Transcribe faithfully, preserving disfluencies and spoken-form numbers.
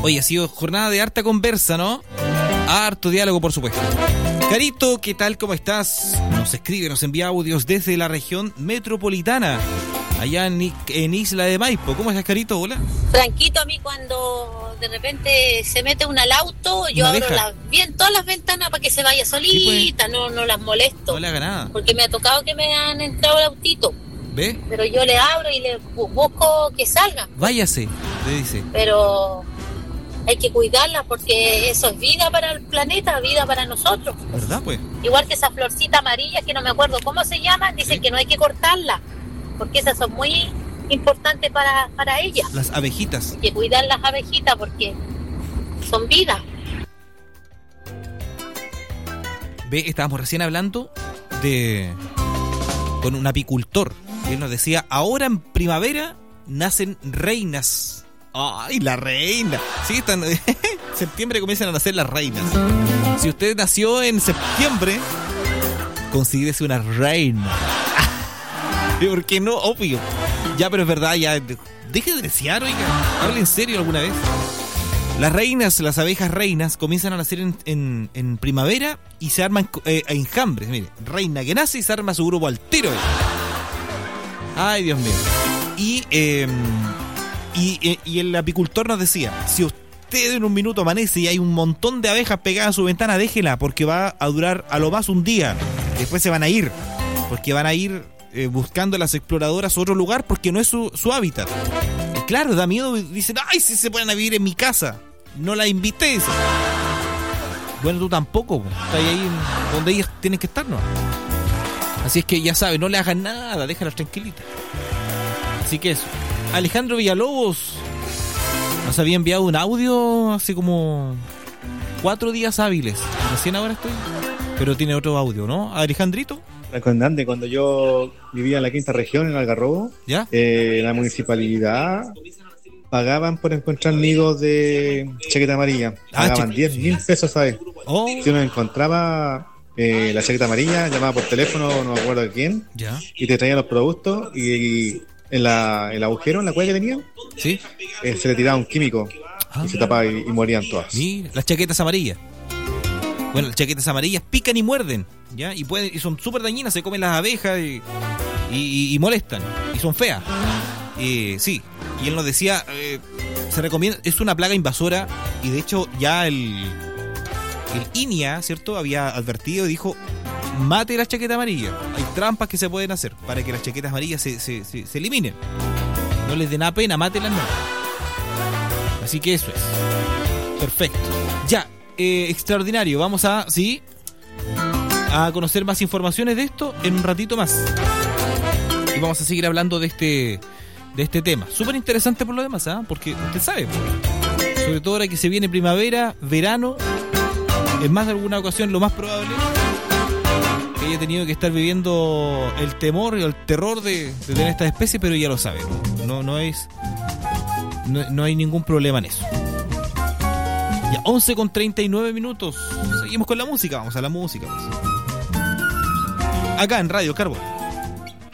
Oye, ha sido jornada de harta conversa, ¿no? Harto diálogo, por supuesto. Carito, ¿qué tal? ¿Cómo estás? Nos escribe, nos envía audios desde la región metropolitana, allá en, en Isla de Maipo. ¿Cómo estás, Carito? Hola. Franquito, a mí cuando de repente se mete uno al auto, yo abro las, bien todas las ventanas para que se vaya solita, sí, pues. no, no las molesto. No le haga nada. Porque me ha tocado que me han entrado el autito. ¿Ve? Pero yo le abro y le busco que salga. Váyase, le dice. Pero hay que cuidarla porque eso es vida para el planeta, vida para nosotros. ¿Verdad, pues? Igual que esa florcita amarilla, que no me acuerdo cómo se llama, dicen ¿sí? que no hay que cortarla, porque esas son muy importantes para, para ellas. Las abejitas. Hay que cuidar las abejitas porque son vida. Ve, estábamos recién hablando de con un apicultor. Él nos decía, ahora en primavera nacen reinas. ¡Ay, la reina! Sí, están, en septiembre comienzan a nacer las reinas. Si usted nació en septiembre, considérese una reina. ¿Por qué no? Obvio. Ya, pero es verdad, ya. Deje de desear, oiga. Hable en serio alguna vez. Las reinas, las abejas reinas, comienzan a nacer en, en, en primavera y se arman eh, enjambres. Mire, reina que nace y se arma su grupo al tiro. Ay, Dios mío. Y... Eh, Y, y el apicultor nos decía, si usted en un minuto amanece y hay un montón de abejas pegadas a su ventana, déjela, porque va a durar a lo más un día. Después se van a ir, porque van a ir eh, buscando las exploradoras a otro lugar, porque no es su, su hábitat. Y claro, da miedo, dicen, ay, si se ponen a vivir en mi casa, no la invité. Eso. Bueno, tú tampoco, estás ahí donde ellas tienen que estar, ¿no? Así es que ya sabes, no le hagan nada, déjalas tranquilitas. Así que eso. Alejandro Villalobos nos había enviado un audio hace como cuatro días hábiles. Recién ahora estoy, pero tiene otro audio, ¿no? Alejandrito. Recordante, cuando yo vivía en la quinta región, en Algarrobo, ¿ya? Eh, la municipalidad pagaban por encontrar nidos de chaqueta amarilla. Pagaban ah, diez mil pesos, ¿sabes? Oh. Si uno encontraba eh, la chaqueta amarilla, llamaba por teléfono, no me acuerdo de quién, ¿ya? Y te traían los productos y... y En la, el agujero, en la cueva que tenían, ¿sí? eh, se le tiraba un químico ah, y se tapaba y, y morían todas. Mira, las chaquetas amarillas. Bueno, las chaquetas amarillas pican y muerden, ¿ya? Y pueden y son súper dañinas, se comen las abejas y, y, y molestan, y son feas. Eh, sí, y él nos decía, eh, se recomienda, es una plaga invasora, y de hecho ya el, el I N I A, ¿cierto? Había advertido y dijo... Mate la chaqueta amarilla. Hay trampas que se pueden hacer para que las chaquetas amarillas se, se, se, se eliminen. No les dé nada pena, mátelas no. Así que eso es. Perfecto. Ya, eh, extraordinario. Vamos a, sí, a conocer más informaciones de esto en un ratito más. Y vamos a seguir hablando de este, de este tema. Súper interesante por lo demás, ¿ah? ¿eh? Porque usted sabe, sobre todo ahora que se viene primavera, verano, en más de alguna ocasión lo más probable que haya tenido que estar viviendo el temor y el terror de, de tener esta especie, pero ya lo sabe, no, no es no, no hay ningún problema en eso. Ya, once con treinta y nueve minutos. Seguimos con la música, vamos a la música pues. Acá en Radio Carbón.